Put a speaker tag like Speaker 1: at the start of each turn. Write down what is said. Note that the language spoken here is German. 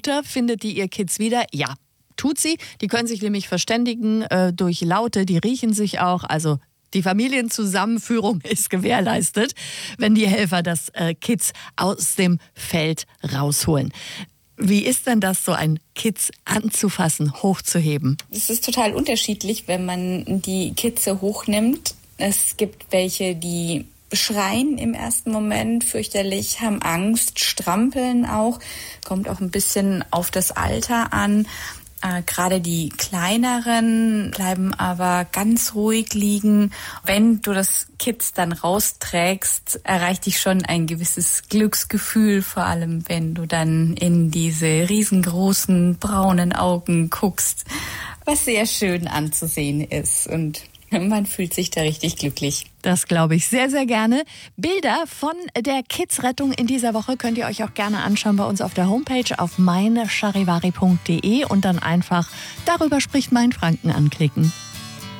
Speaker 1: Mutter, findet die ihr Kids wieder? Ja, tut sie. Die können sich nämlich verständigen durch Laute, die riechen sich auch. Also die Familienzusammenführung ist gewährleistet, wenn die Helfer das Kids aus dem Feld rausholen. Wie ist denn das, so ein Kitz anzufassen, hochzuheben?
Speaker 2: Es ist total unterschiedlich, wenn man die Kitze hochnimmt. Es gibt welche, die schreien im ersten Moment fürchterlich, haben Angst, strampeln auch. Kommt auch ein bisschen auf das Alter an. Gerade die kleineren bleiben aber ganz ruhig liegen. Wenn du das Kitz dann rausträgst, erreicht dich schon ein gewisses Glücksgefühl, vor allem wenn du dann in diese riesengroßen braunen Augen guckst, was sehr schön anzusehen ist und man fühlt sich da richtig glücklich.
Speaker 1: Das glaube ich sehr, sehr gerne. Bilder von der Kids-Rettung in dieser Woche könnt ihr euch auch gerne anschauen bei uns auf der Homepage auf meinecharivari.de und dann einfach darüber spricht Mainfranken anklicken.